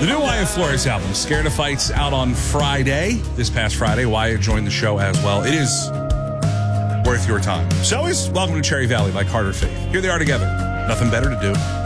The new Wyatt Flores album, Scared of Fights, out on Friday. This past Friday, Wyatt joined the show as well. It is worth your time. So is Welcome to Cherry Valley by Carter Faith. Here they are together. Nothing better to do.